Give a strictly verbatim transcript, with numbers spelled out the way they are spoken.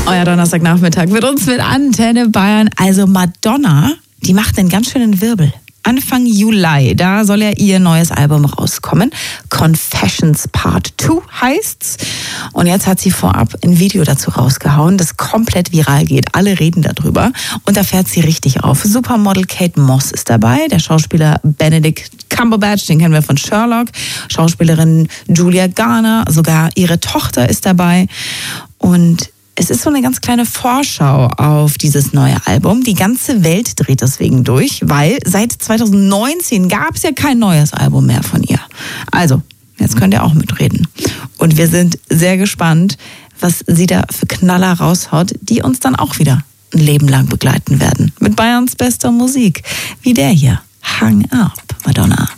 Euer Donnerstagnachmittag mit uns mit Antenne Bayern. Also Madonna, die macht einen ganz schönen Wirbel. Anfang Juli, da soll ja ihr neues Album rauskommen. Confessions Part zwei heißt's. Und jetzt hat sie vorab ein Video dazu rausgehauen, das komplett viral geht. Alle reden darüber. Und da fährt sie richtig auf. Supermodel Kate Moss ist dabei. Der Schauspieler Benedict Cumberbatch, den kennen wir von Sherlock. Schauspielerin Julia Garner, sogar ihre Tochter ist dabei. Und es ist so eine ganz kleine Vorschau auf dieses neue Album. Die ganze Welt dreht deswegen durch, weil seit zwanzig neunzehn gab es ja kein neues Album mehr von ihr. Also, jetzt könnt ihr auch mitreden. Und wir sind sehr gespannt, was sie da für Knaller raushaut, die uns dann auch wieder ein Leben lang begleiten werden. Mit Bayerns bester Musik, wie der hier. Hang Up, Madonna.